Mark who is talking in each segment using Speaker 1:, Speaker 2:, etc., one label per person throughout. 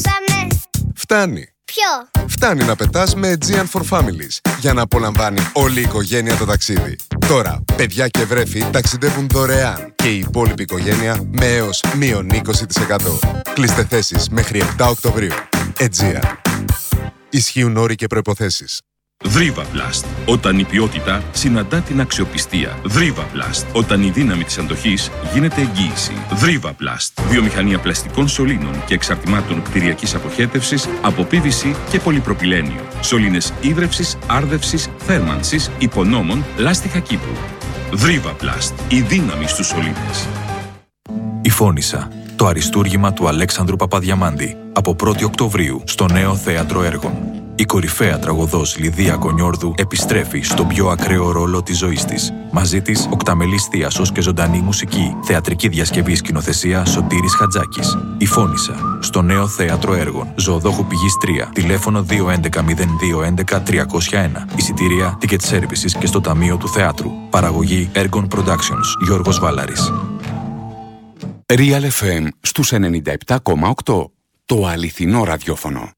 Speaker 1: Πάμε.
Speaker 2: Φτάνει.
Speaker 1: Ποιο?
Speaker 2: Φτάνει να πετάς με Aegean for Families για να απολαμβάνει όλη η οικογένεια το ταξίδι. Τώρα, παιδιά και βρέφη ταξιδεύουν δωρεάν και η υπόλοιπη οικογένεια με έως μείον 20%. Κλείστε θέσεις μέχρι 7 Οκτωβρίου. Aegean. Ισχύουν όροι και προϋποθέσεις.
Speaker 3: Δρίβα-Blast. Όταν η ποιότητα συναντά την αξιοπιστία. Δρίβα-Blast. Όταν η δύναμη της αντοχής γίνεται εγγύηση. Δρίβα-Blast. Βιομηχανία πλαστικών σωλήνων και εξαρτημάτων κτηριακής αποχέτευσης από PVC και πολυπροπυλένιο. Σωλήνες ίδρευσης, άρδευσης, θέρμανσης, υπονόμων, λάστιχα κήπου. Δρίβα-Blast. Η δύναμη στους σωλήνες.
Speaker 4: Η Φώνισσα. Το αριστούργημα του Αλέξανδρου Παπαδιαμάντη. Από 1η Οκτωβρίου στο Νέο Θέατρο Έργων. Η κορυφαία τραγωδός Λιδία Κονιόρδου επιστρέφει στον πιο ακραίο ρόλο της ζωής της. Μαζί της, οκταμελής θίασος και ζωντανή μουσική. Θεατρική διασκευή σκηνοθεσία Σωτήρης Χατζάκης. Η Φώνισσα. Στο Νέο Θέατρο Έργων. Ζωοδόχου Πηγής 3. Τηλέφωνο 211-0211-301. Εισιτήρια, ticket services και στο Ταμείο του Θεάτρου. Παραγωγή Έργων Productions. Γιώργος Βάλαρης.
Speaker 5: Real FM στους 97,8. Το αληθινό ραδιόφωνο.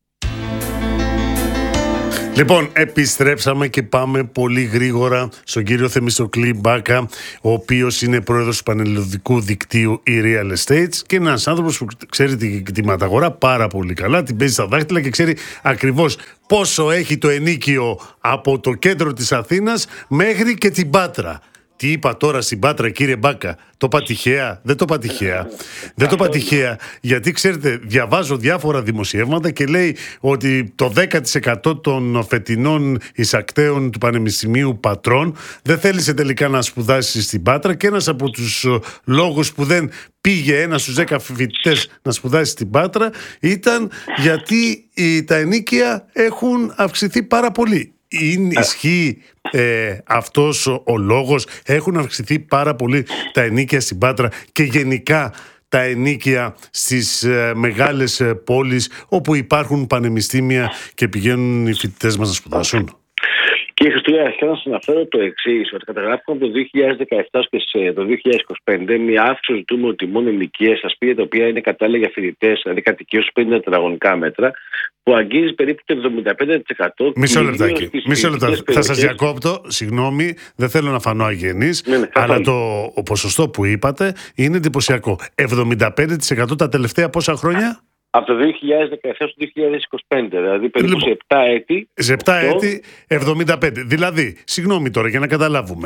Speaker 6: Λοιπόν, επιστρέψαμε και πάμε πολύ γρήγορα στον κύριο Θεμιστοκλή Μπάκα, ο οποίος είναι πρόεδρος του πανελλαδικού δικτύου η Real Estates και ένας άνθρωπος που ξέρει την κτηματαγορά πάρα πολύ καλά, την παίζει στα δάχτυλα και ξέρει ακριβώς πόσο έχει το ενοίκιο από το κέντρο της Αθήνας μέχρι και την Πάτρα. Τι είπα τώρα στην Πάτρα, κύριε Μπάκα? Το είπα τυχαία? Δεν το είπα τυχαία. Δεν το είπα τυχαία, γιατί ξέρετε, διαβάζω διάφορα δημοσιεύματα και λέει ότι το 10% των φετινών εισακτέων του Πανεπιστημίου Πατρών δεν θέλησε τελικά να σπουδάσει στην Πάτρα και ένας από τους λόγους που δεν πήγε ένας στους 10 φοιτητές να σπουδάσει στην Πάτρα ήταν γιατί τα ενοίκια έχουν αυξηθεί πάρα πολύ. Ισχύει αυτός ο λόγος? Έχουν αυξηθεί πάρα πολύ τα ενοίκια στην Πάτρα και γενικά τα ενοίκια στις μεγάλες πόλεις όπου υπάρχουν πανεπιστήμια και πηγαίνουν οι φοιτητές μας να σπουδάσουν?
Speaker 7: Κύριε Χριστούλια, αρχικά να σας αναφέρω το εξής, ότι καταγράφηκαν από το 2017 και το 2025 μια αύξηση του τιμών τιμών ενοικίας στα σπίτια τα οποία είναι κατάλληλα για φοιτητές, δηλαδή κατοικίες 50 τετραγωνικά μέτρα, που αγγίζει περίπου το 75%.
Speaker 6: Μισό λεπτάκι. Θα σας διακόπτω, συγγνώμη, δεν θέλω να φανώ αγενής, αλλά το ποσοστό που είπατε είναι εντυπωσιακό. 75% τα τελευταία πόσα χρόνια?
Speaker 7: Από το 2017 στο 2025, δηλαδή περίπου σε 7 έτη.
Speaker 6: Σε 7 έτη 75. Δηλαδή, συγγνώμη τώρα για να καταλάβουμε.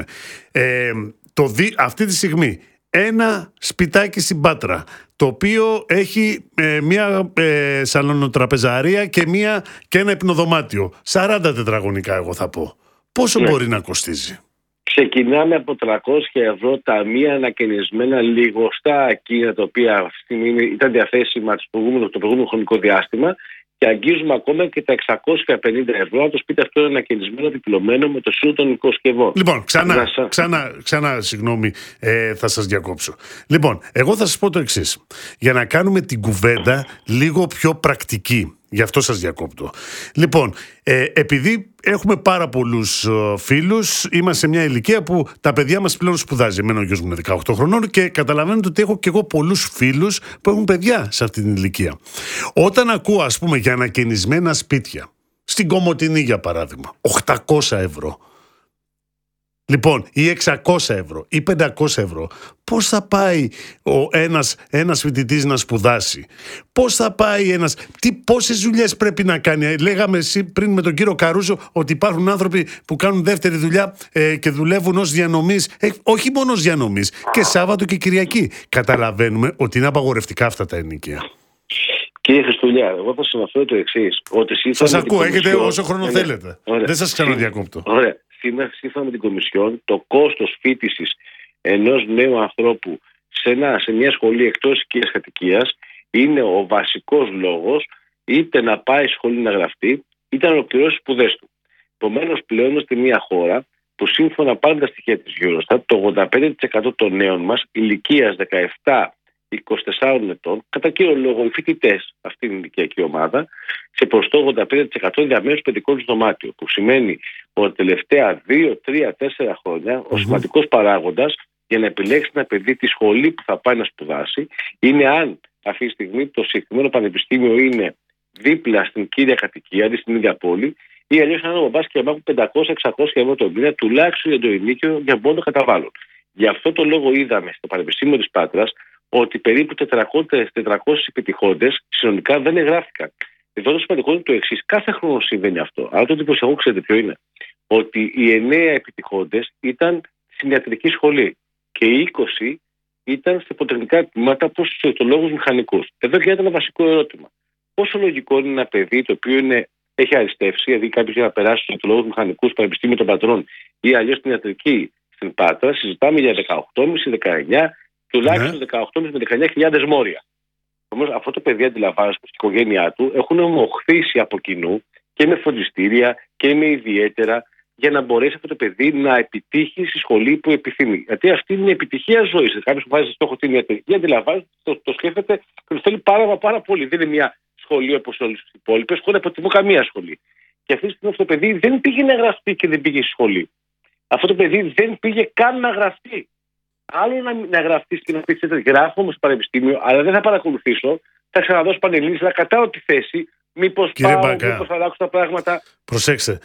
Speaker 6: Αυτή τη στιγμή ένα σπιτάκι στην Πάτρα, το οποίο έχει μια σαλονοτραπεζαρία και ένα υπνοδωμάτιο, 40 τετραγωνικά εγώ θα πω. Πόσο μπορεί να κοστίζει?
Speaker 7: Ξεκινάμε από 300 ευρώ τα μία ανακαινισμένα λιγοστά εκείνα τα οποία αυτή τη στιγμή ήταν διαθέσιμα το προηγούμενο χρονικό διάστημα και αγγίζουμε ακόμα και τα 650 ευρώ αν το σπίτι αυτό είναι ανακαινισμένο, διπλωμένο με το σύνολο των οικοσκευών.
Speaker 6: Λοιπόν, ξανά, συγγνώμη, θα σας διακόψω. Λοιπόν, εγώ θα σας πω το εξής. Για να κάνουμε την κουβέντα λίγο πιο πρακτική. Γι' αυτό σας διακόπτω. Λοιπόν, επειδή έχουμε πάρα πολλούς φίλους, είμαστε σε μια ηλικία που τα παιδιά μας πλέον σπουδάζει. Εμένα ο γιος μου είναι 18 χρονών και καταλαβαίνετε ότι έχω και εγώ πολλούς φίλους που έχουν παιδιά σε αυτή την ηλικία. Όταν ακούω, ας πούμε, για ανακαινισμένα σπίτια, στην Κομοτηνή για παράδειγμα, 800 ευρώ. Λοιπόν, ή 600 ευρώ ή 500 ευρώ. Πώς θα πάει ένας φοιτητής να σπουδάσει? Πώς θα πάει πόσες δουλειές πρέπει να κάνει? Λέγαμε πριν με τον κύριο Καρούζο ότι υπάρχουν άνθρωποι που κάνουν δεύτερη δουλειά και δουλεύουν ως διανομής. Όχι μόνο ως διανομής, και Σάββατο και Κυριακή. Καταλαβαίνουμε ότι είναι απαγορευτικά αυτά τα ενοίκια.
Speaker 7: Κύριε Χριστούλια, εγώ θα σας αναφέρω το εξής.
Speaker 6: Σας ακούω, έχετε όσο χρόνο θέλετε. Δεν σας ξαναδιακόπτω.
Speaker 7: Ωραία. Σύμφωνα με την Κομισιόν, το κόστος φοίτησης ενός νέου ανθρώπου σε μια σχολή εκτός οικίας κατοικίας είναι ο βασικός λόγος είτε να πάει σχολή να γραφτεί, είτε να ολοκληρώσει τις σπουδές του. Επομένως, πλέον είμαστε μια χώρα που σύμφωνα πάλι τα στοιχεία της Eurostat, το 85% των νέων μας ηλικίας 17-24 ετών, κατά κύριο λόγο οι φοιτητές, αυτή είναι η ηλικιακή ομάδα, σε ποσοστό 85% διαμένουν στο παιδικό του δωμάτιο. Που σημαίνει ότι τα τελευταία 2, 3, 4 χρόνια ο σημαντικός παράγοντας για να επιλέξει ένα παιδί τη σχολή που θα πάει να σπουδάσει είναι αν αυτή τη στιγμή το συγκεκριμένο πανεπιστήμιο είναι δίπλα στην κύρια κατοικία, δηλαδή στην ίδια πόλη, ή αλλιώς αν ο μπαμπάς και η μαμά έχουν 500-600 ευρώ το μήνα, τουλάχιστον για το ενίκιο για πόντο καταβάλουν. Γι' αυτό το λόγο είδαμε στο Πανεπιστήμιο της Πάτρας ότι περίπου 400 επιτυχώντες συνολικά δεν εγγράφηκαν. Εδώ το σημαντικό είναι το εξής: κάθε χρόνο συμβαίνει αυτό. Αλλά το εντυπωσιακό, ξέρετε ποιο είναι? Ότι οι 9 επιτυχώντες ήταν στην ιατρική σχολή και οι 20 ήταν σε πολυτεχνικά τμήματα όπως στους ιστολόγους μηχανικούς. Εδώ γίνεται ένα βασικό ερώτημα. Πόσο λογικό είναι ένα παιδί το οποίο έχει αριστεύσει, δηλαδή κάποιος για να περάσει στους ιστολόγους μηχανικούς, Πανεπιστήμιο των Πατρών ή αλλιώς στην ιατρική στην Πάτρα, συζητάμε για 18,5-19, τουλάχιστον 18,5 με 19.000 μόρια. Όμως αυτό το παιδί αντιλαμβάνεται στην οικογένειά του έχουν ομοχθήσει από κοινού και με φροντιστήρια και με ιδιαίτερα για να μπορέσει αυτό το παιδί να επιτύχει στη σχολή που επιθυμεί. Γιατί αυτή είναι η επιτυχία ζωής. Κάποιος που βάζει στόχο την ιατρική αντιλαμβάνεται, το σκέφτεται και το θέλει πάρα πολύ. Δεν είναι μια σχολή όπως όλες τις υπόλοιπες, χωρίς να αποτιμώ καμία σχολή. Και αυτή τη στιγμή αυτό το παιδί δεν πήγε να γραφτεί και δεν πήγε στη σχολή. Αυτό το παιδί δεν πήγε καν να γραφτεί. Άλλο να γραφτεί και να πει ότι γράφω όμως στο πανεπιστήμιο, αλλά δεν θα παρακολουθήσω, θα ξαναδώσω πανελλήνιες, αλλά κατά τη θέση, μήπως θα αλλάξω τα πράγματα.
Speaker 6: Προσέξτε.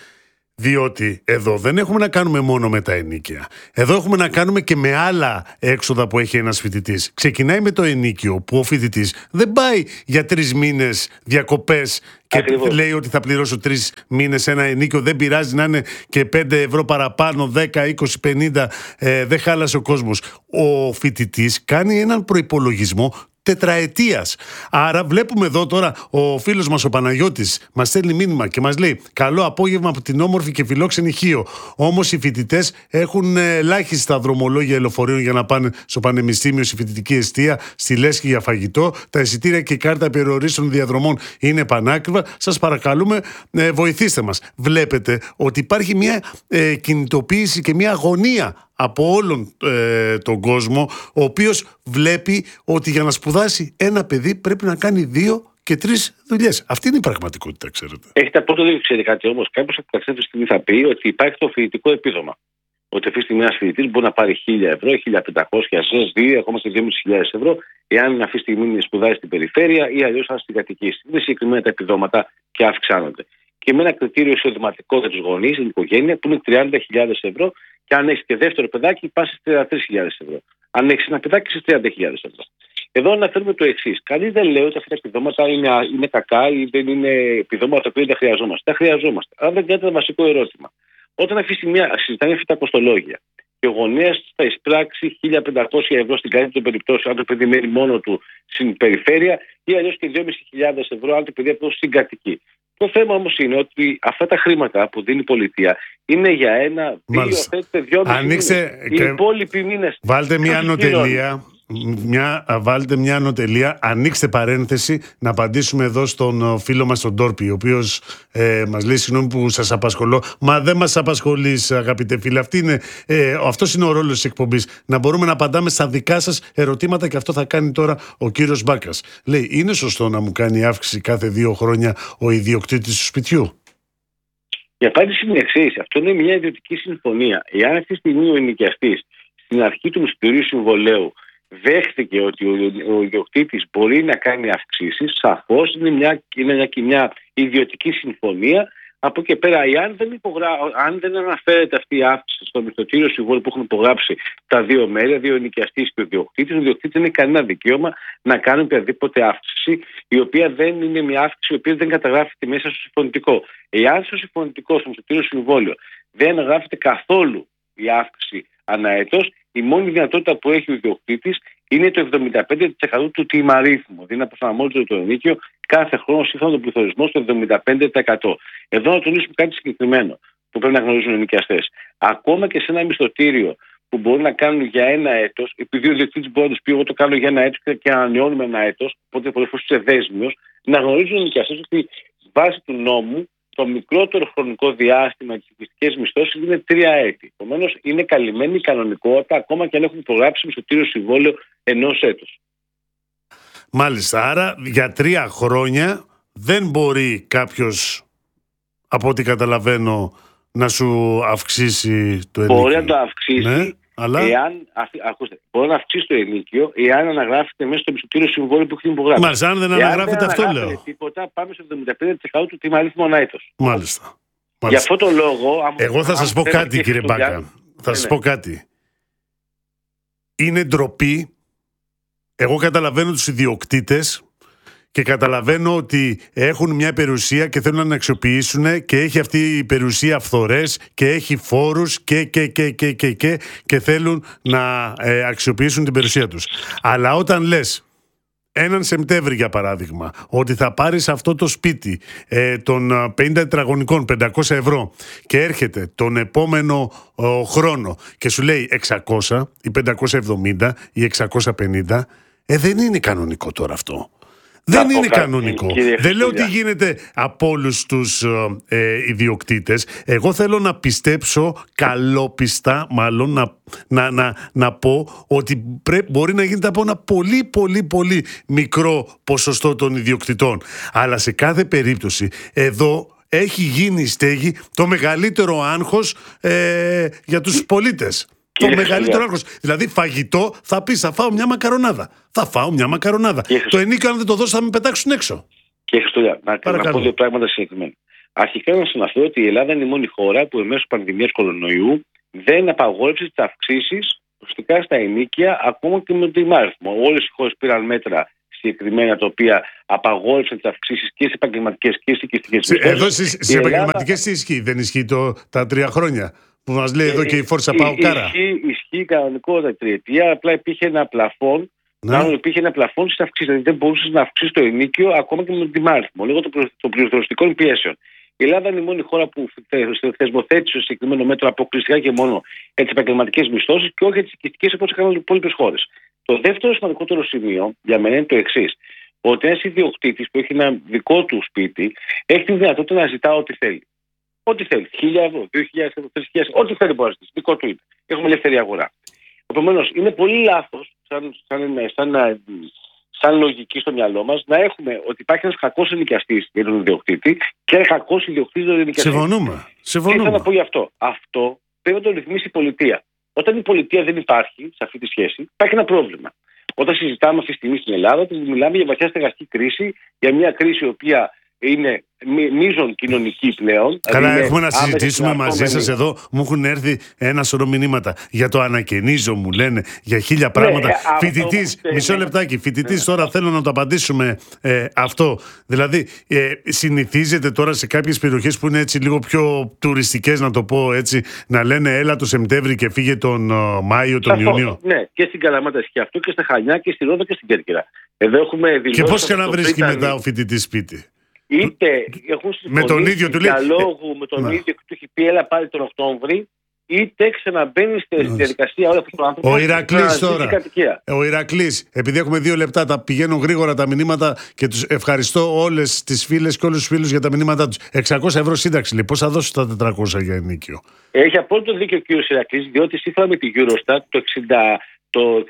Speaker 6: Διότι εδώ δεν έχουμε να κάνουμε μόνο με τα ενίκια. Εδώ έχουμε να κάνουμε και με άλλα έξοδα που έχει ένας φοιτητής. Ξεκινάει με το ενίκιο που ο φοιτητής δεν πάει για 3 μήνες διακοπές και ακριβώς λέει ότι θα πληρώσω 3 μήνες ένα ενίκιο. Δεν πειράζει να είναι και 5 ευρώ παραπάνω, 10, 20, 50. Δεν χάλασε ο κόσμος. Ο φοιτητής κάνει έναν προϋπολογισμό τετραετίας. Άρα βλέπουμε εδώ τώρα ο φίλος μας ο Παναγιώτης μας στέλνει μήνυμα και μας λέει: καλό απόγευμα από την όμορφη και φιλόξενη Χίο. Όμως οι φοιτητές έχουν ελάχιστα δρομολόγια λεωφορείων για να πάνε στο πανεπιστήμιο, στη φοιτητική εστία, στη Λέσχη για φαγητό. Τα εισιτήρια και η κάρτα περιορίσεων διαδρομών είναι πανάκριβα. Σας παρακαλούμε, βοηθήστε μας. Βλέπετε ότι υπάρχει μια κινητοποίηση και μια αγωνία από όλον τον κόσμο, ο οποίος βλέπει ότι για να σπουδάσει ένα παιδί πρέπει να κάνει 2 και 3 δουλειές. Αυτή είναι η πραγματικότητα, ξέρετε.
Speaker 7: Έχετε απόλυτο δίκιο, ξέρετε κάτι όμως. Κάποιος από τη στιγμή θα πει ότι υπάρχει το φοιτητικό επίδομα. Ότι αυτή τη στιγμή ένας φοιτητής μπορεί να πάρει 1.000 ευρώ, 1.500, 2, ακόμα και 2.500 ευρώ, εάν αυτή τη στιγμή σπουδάζει στην περιφέρεια ή αλλιώς αν στην κατοικία. Είναι συγκεκριμένα τα επιδόματα και αυξάνονται. Και με ένα κριτήριο εισοδηματικό για τους γονείς, η οικογένεια, που είναι 30.000 ευρώ, και αν έχεις και δεύτερο παιδάκι, πας στις 33.000 ευρώ. Αν έχεις ένα παιδάκι, στις 30.000 ευρώ. Εδώ αναφέρουμε το εξής: κανείς δεν λέει ότι αυτά τα επιδόματα είναι κακά ή δεν είναι επιδόματα τα οποία δεν χρειαζόμαστε. Τα χρειαζόμαστε. Αλλά δεν κάνετε ένα βασικό ερώτημα. Όταν αυτή τη στιγμή συζητάμε αυτά τα κοστολόγια και ο γονέας θα εισπράξει 1.500 ευρώ στην καλύτερη των περιπτώσεων, αν το παιδί μένει μόνο του στην περιφέρεια, ή αλλιώς και 2.500 ευρώ, αν το παιδί αυτό συγκατοικεί. Το θέμα όμως είναι ότι αυτά τα χρήματα που δίνει η πολιτεία είναι για 1, 2, 2,5 μήνες. Οι υπόλοιποι μήνες.
Speaker 6: Βάλτε μια ανωτελεία. Βάλτε μια ανωτελεία, ανοίξτε παρένθεση, να απαντήσουμε εδώ στον φίλο μας τον Τόρπη, ο οποίος μας λέει: συγγνώμη που σας απασχολώ. Μα δεν μας απασχολείς, αγαπητέ φίλε. Αυτός είναι ο ρόλος της εκπομπής. Να μπορούμε να απαντάμε στα δικά σας ερωτήματα, και αυτό θα κάνει τώρα ο κύριος Μπάκας. Λέει: είναι σωστό να μου κάνει αύξηση κάθε 2 χρόνια ο ιδιοκτήτης του σπιτιού?
Speaker 7: Η απάντηση είναι εξής: αυτό είναι μια ιδιωτική συμφωνία. Εάν αυτή τη στιγμή ο ενοικιαστής στην αρχή του μισθωτηρίου συμβολέου δέχτηκε ότι ο ιδιοκτήτης μπορεί να κάνει αυξήσεις, σαφώς είναι μια ιδιωτική συμφωνία. Από εκεί πέρα, αν δεν αναφέρεται αυτή η αύξηση στο μισθωτήριο συμβόλαιο που έχουν υπογράψει τα 2 μέρη, 2 ενοικιαστής και ο ιδιοκτήτης δεν έχει κανένα δικαίωμα να κάνει οποιαδήποτε αύξηση, η οποία δεν είναι μια αύξηση η οποία δεν καταγράφεται μέσα στο συμφωνητικό. Εάν στο συμφωνητικό, στο μισθωτήριο συμβόλαιο, δεν γράφεται καθόλου η αύξηση ανά έτος, η μόνη δυνατότητα που έχει ο ιδιοκτήτης είναι το 75% του τιμαρίθμου. Δηλαδή να προσαρμόζεται το ενίκιο κάθε χρόνο σύμφωνα με τον πληθωρισμό στο 75%. Εδώ να τονίσουμε κάτι συγκεκριμένο που πρέπει να γνωρίζουν οι ενοικιαστές. Ακόμα και σε ένα μισθωτήριο που μπορεί να κάνουν για 1 έτος, επειδή ο ιδιοκτήτης μπορεί να του πει: εγώ το κάνω για 1 έτος και ανανεώνουμε 1 έτος, οπότε πολλές φορές είσαι δέσμιος, να γνωρίζουν οι ενοικιαστές ότι βάσει του νόμου το μικρότερο χρονικό διάστημα της οικιστικές μισθώσεις είναι 3 έτη. Επομένως, είναι καλυμμένη η κανονικότητα, ακόμα και αν έχουν υπογράψει μισθωτήριο συμβόλαιο 1 έτος.
Speaker 6: Μάλιστα. Άρα, για 3 χρόνια δεν μπορεί κάποιος, από ό,τι καταλαβαίνω, να σου αυξήσει το ενίκιο.
Speaker 7: Μπορεί να το αυξήσει,
Speaker 6: Αλλά...
Speaker 7: Ακούστε, μπορεί να αυξήσει το ενίκιο εάν αναγράφεται μέσα στο μισθωτήριο συμβόλαιο που έχει υπογράψει.
Speaker 6: Μάλιστα, αν δεν αναγράφεται αυτό λέω.
Speaker 7: Αν τίποτα, πάμε στο 75% του τιμαριθμού αναέτος.
Speaker 6: Μάλιστα.
Speaker 7: Για αυτό το λόγο...
Speaker 6: Εγώ θα σας πω κάτι, κύριε Μπάκα. Θα σας πω κάτι. Είναι ντροπή. Εγώ καταλαβαίνω τους ιδιοκτήτες και καταλαβαίνω ότι έχουν μια περιουσία και θέλουν να την αξιοποιήσουν και έχει αυτή η περιουσία φθορές και έχει φόρους και θέλουν να αξιοποιήσουν την περιουσία τους. Αλλά όταν λες έναν Σεπτέμβρη για παράδειγμα ότι θα πάρεις αυτό το σπίτι των 50 τετραγωνικών 500 ευρώ και έρχεται τον επόμενο χρόνο και σου λέει 600 ή 570 ή 650, δεν είναι κανονικό τώρα αυτό. Δεν είναι κανονικό. Δεν λέω ότι γίνεται από όλους τους ιδιοκτήτες. Εγώ θέλω να πιστέψω καλόπιστα, μάλλον να πω ότι μπορεί να γίνεται από ένα πολύ μικρό ποσοστό των ιδιοκτητών. Αλλά σε κάθε περίπτωση εδώ έχει γίνει η στέγη το μεγαλύτερο άγχος για τους πολίτες. Το μεγαλύτερο άγχος. Δηλαδή φαγητό θα πεις θα φάω μια μακαρονάδα. Θα φάω μια μακαρονάδα. Το ενίκιο αν δεν το δώσω θα με πετάξουν έξω.
Speaker 7: Και Χριστούλια, να πω δύο πράγματα συγκεκριμένα. Αρχικά να σας αναφέρω ότι η Ελλάδα είναι η μόνη χώρα που εμέσως πανδημίας κορονοϊού δεν απαγόρευσε τις αυξήσεις ουσιαστικά στα ενίκια ακόμα και με τον τιμάριθμο. Όλες οι χώρες πήραν μέτρα συγκεκριμένα τα οποία απαγόρευσαν τις αυξήσεις και σε επαγγελματικές και σε οικιστικές μισθώσεις.
Speaker 6: Εδώ σε επαγγελματικές τι ισχύει, δεν ισχύει τα 3 χρόνια που μας λέει εδώ και η Φόρσα Παοκάρα.
Speaker 7: Ισχύει κανονικότερα τριετία, απλά υπήρχε ένα πλαφόν. Υπήρχε ένα πλαφόν στις αυξήσεις. Δηλαδή δεν μπορούσε να αυξήσει το ενίκιο ακόμα και με τον τιμάριθμο λόγω των πληροφοριστικών πιέσεων. Η Ελλάδα είναι η μόνη χώρα που θεσμοθέτησε συγκεκριμένο μέτρο αποκλειστικά και μόνο για τις επαγγελματικές μισθώσεις και όχι για τις οικιστικές όπως έκαναν οι υπόλοιπες χώρες. Το δεύτερο σημαντικότερο σημείο για μένα είναι το εξής. Ότι ένας ιδιοκτήτης που έχει ένα δικό του σπίτι έχει τη δυνατότητα να ζητά ό,τι θέλει. Ό,τι θέλει. 1.000 ευρώ, 2.000 ευρώ, 3.000, ό,τι θέλει μπορεί να ζητήσει. Δικό του είναι. Έχουμε ελεύθερη αγορά. Επομένως, είναι πολύ λάθος, σαν λογική στο μυαλό μας, να έχουμε ότι υπάρχει ένας κακός ενοικιαστής για τον ιδιοκτήτη και ένα κακός ιδιοκτήτης για τον ενοικιαστή.
Speaker 6: Συμφωνούμε.
Speaker 7: Τι θέλω να πω γι' αυτό. Αυτό πρέπει να το ρυθμίσει η πολιτεία. Όταν η πολιτεία δεν υπάρχει σε αυτή τη σχέση, υπάρχει ένα πρόβλημα. Όταν συζητάμε αυτή τη στιγμή στην Ελλάδα, μιλάμε για βαθιά στεγαστική κρίση, για μια κρίση η οποία είναι μείζον κοινωνική πλέον.
Speaker 6: Καλά, δηλαδή έχουμε να συζητήσουμε μαζί σας εδώ. Μου έχουν έρθει ένα σωρό μηνύματα για το ανακαινίζω, μου λένε, για 1000 πράγματα. Φοιτητής, μισό λεπτάκι, φοιτητής τώρα θέλω να το απαντήσουμε αυτό. Δηλαδή, συνηθίζεται τώρα σε κάποιες περιοχές που είναι έτσι λίγο πιο τουριστικές, να το πω έτσι, να λένε έλα το Σεπτέμβρη και φύγε τον Μάιο, τον Ιούνιο.
Speaker 7: Ναι, και στην Καλαμάτα ισχύει αυτό και στα Χανιά και στη Ρόδο και στην Κέρκυρα. Εδώ έχουμε
Speaker 6: και πώς και να βρίσκει μετά ο φοιτητής σπίτι.
Speaker 7: Είτε έχουν συμφωνήσει διαλόγου με τον ίδιο και του έχει πει έλα πάλι τον Οκτώβρη, είτε ξαναμπαίνει στη διαδικασία όλα αυτού του άνθρωπου.
Speaker 6: Ο Ηρακλής τώρα. Ο Ηρακλής, επειδή έχουμε 2 λεπτά, τα πηγαίνουν γρήγορα τα μηνύματα και τους ευχαριστώ όλες τις φίλες και όλους τους φίλους για τα μηνύματά τους. 600 ευρώ σύνταξη, λοιπόν, πώς θα δώσω τα 400 για ενίκιο?
Speaker 7: Έχει απόλυτο δίκιο ο κύριος Ηρακλής, διότι σύμφωνα με τη Eurostat το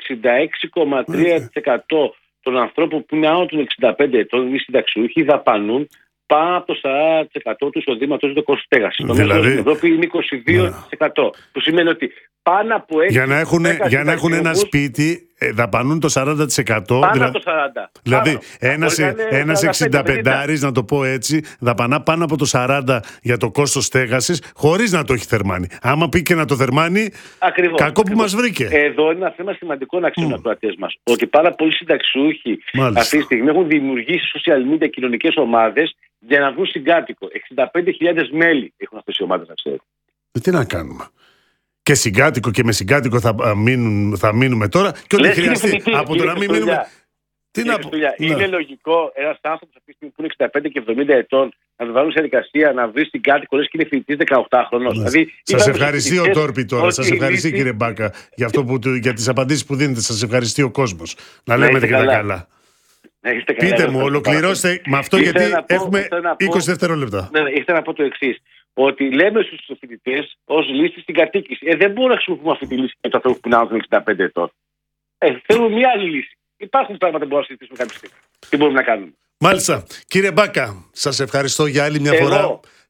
Speaker 7: 66,3% των ανθρώπων που είναι άνω των 65 ετών, οι συνταξιούχοι, δαπανούν πάνω από το 40% του εισοδήματος του κόστος στέγασης.
Speaker 6: Δηλαδή,
Speaker 7: στην Ευρώπη είναι 22%. Που σημαίνει ότι πάνω από 6%.
Speaker 6: Για να έχουν ένα σπίτι, δαπανούν το 40%.
Speaker 7: Πάνω από το 40%.
Speaker 6: Δηλαδή, ένας 65άρης, να το πω έτσι, δαπανά πάνω από το 40% για το κόστος στέγασης, χωρίς να το έχει θερμάνει. Άμα πει και να το θερμάνει, κακό που μας βρήκε.
Speaker 7: Εδώ είναι ένα θέμα σημαντικό να ξέρουν οι ακροατές μας. Ότι πάρα πολλοί συνταξιούχοι αυτή τη στιγμή έχουν δημιουργήσει social media κοινωνικές ομάδες για να βγουν συγκάτοικο. 65.000 μέλη έχουν αυτές οι ομάδες, να ξέρουν.
Speaker 6: Τι να κάνουμε. Και συγκάτοικο και με συγκάτοικο θα μείνουμε τώρα και ό,τι χρειαστεί. Από το να μην μείνουμε.
Speaker 7: Είναι λογικό ένας άνθρωπος αυτή τη στιγμή που είναι 65 και 70 ετών να του βάλουν σε διαδικασία να βρει συγκάτοικο λες και είναι φοιτητής 18χρονος. Δηλαδή,
Speaker 6: σας ευχαριστεί ο Τόρπι τώρα. Σας ευχαριστεί κύριε Μπάκα για τις απαντήσεις που δίνετε. Σας ευχαριστεί ο κόσμος. Να λέμε και τα καλά. Πείτε μου, ολοκληρώστε με αυτό γιατί έχουμε 20 δευτερόλεπτα.
Speaker 7: Ήθελα να πω το εξής. Ότι λέμε στους φοιτητές ως λύση στην κατοίκηση. Δεν μπορούμε να χρησιμοποιούμε αυτή τη λύση με τους ανθρώπους που είναι άνω των 65 ετών. Θέλουμε μια άλλη λύση. Υπάρχουν πράγματα που μπορούμε να συζητήσουμε κάποια στιγμή. Τι μπορούμε να κάνουμε.
Speaker 6: Μάλιστα. Κύριε Μπάκα, σας ευχαριστώ για άλλη μια φορά.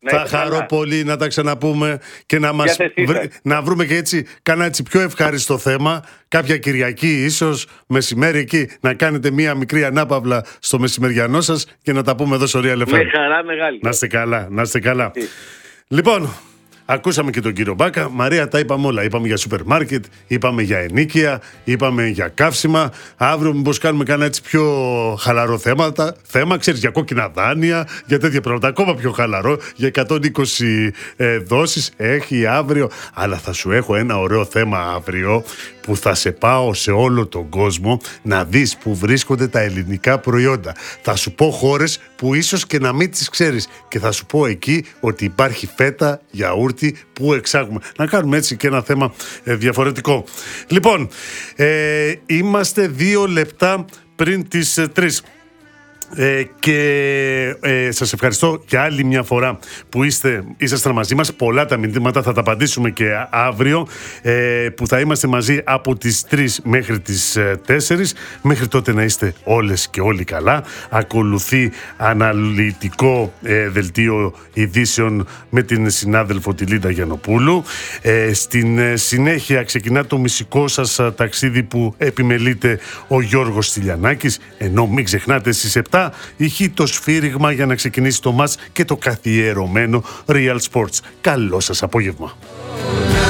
Speaker 6: Θα χαρώ πολύ να τα ξαναπούμε και να βρούμε και έτσι κανένα έτσι πιο ευχάριστο θέμα. Κάποια Κυριακή, ίσως μεσημέρι εκεί, να κάνετε μία μικρή ανάπαυλα στο μεσημεριανό σας και να τα πούμε εδώ στο Real FM.
Speaker 7: Με χαρά μεγάλη.
Speaker 6: Να είστε καλά. Λοιπόν, ακούσαμε και τον κύριο Μπάκα. Μαρία, τα είπαμε όλα. Είπαμε για σούπερ μάρκετ, είπαμε για ενοίκια, είπαμε για καύσιμα. Αύριο μήπως κάνουμε κανένα έτσι πιο χαλαρό θέμα, ξέρεις, για κόκκινα δάνεια, για τέτοια πράγματα. Ακόμα πιο χαλαρό, για 120 δόσεις. Έχει αύριο. Αλλά θα σου έχω ένα ωραίο θέμα αύριο που θα σε πάω σε όλο τον κόσμο να δεις που βρίσκονται τα ελληνικά προϊόντα. Θα σου πω χώρες που ίσως και να μην τις ξέρεις και θα σου πω εκεί ότι υπάρχει φέτα, γιαούρτι που εξάγουμε. Να κάνουμε έτσι και ένα θέμα διαφορετικό. Λοιπόν, είμαστε 2 λεπτά πριν τις 3. Και σας ευχαριστώ και άλλη μια φορά που ήσασταν μαζί μας. Πολλά τα μηνύματα, θα τα απαντήσουμε και αύριο, που θα είμαστε μαζί από τις 3 μέχρι τις 4. Μέχρι τότε να είστε όλες και όλοι καλά. Ακολουθεί αναλυτικό δελτίο ειδήσεων με την συνάδελφο τη Λίντα Γιαννοπούλου. Στην συνέχεια ξεκινά το μυστικό σας ταξίδι που επιμελείται ο Γιώργος Στυλιανάκης, ενώ μην ξεχνάτε στις 7 ηχεί το σφύριγμα για να ξεκινήσει το μάτς και το καθιερωμένο Real Sports. Καλό σας απόγευμα.